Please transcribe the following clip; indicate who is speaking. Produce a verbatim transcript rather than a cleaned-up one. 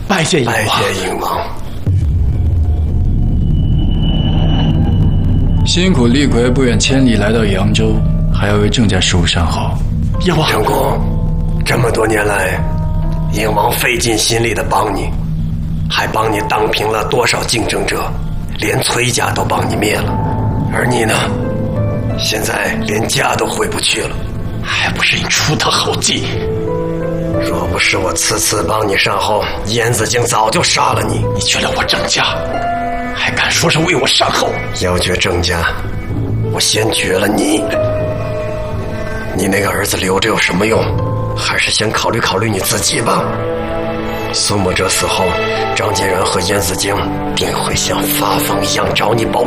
Speaker 1: 拜见鹰王。
Speaker 2: 拜见鹰王。
Speaker 3: 辛苦厉逵不远千里来到扬州，还要为郑家事务善好。
Speaker 1: 鹰王，
Speaker 2: 正公，这么多年来，鹰王费尽心力的帮你，还帮你荡平了多少竞争者，连崔家都帮你灭了。而你呢，现在连家都回不去了，
Speaker 1: 还不是你出的好计？
Speaker 2: 若不是我次次帮你善后，燕子精早就杀了你。
Speaker 1: 你绝了我郑家，还敢说是为我善后？
Speaker 2: 要绝郑家，我先绝了你。你那个儿子留着有什么用？还是先考虑考虑你自己吧。苏墨哲死后，张杰然和燕子京定会像发疯一样找你报